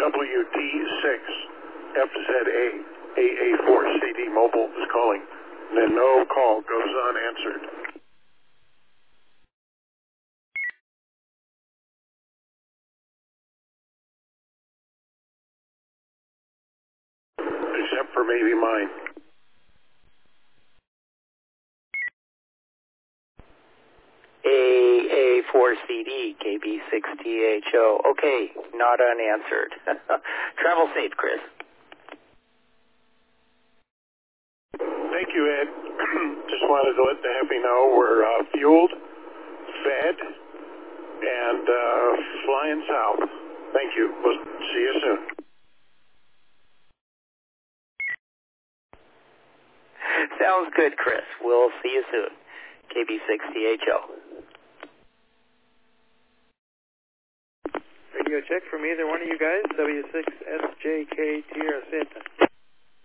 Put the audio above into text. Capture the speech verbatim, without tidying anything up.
W T six F Z A, A A four C D Mobile is calling. And then no call goes unanswered. Except for maybe mine. A A four C D, K B six T H O. Okay, not unanswered. Travel safe, Chris. Thank you, Ed. Just wanted to let the Heavy know we're uh, fueled, fed, and uh, flying south. Thank you. We'll see you soon. Sounds good, Chris. We'll see you soon. K B six T H O. Radio check from either one of you guys. W six S J K Tierra Santa.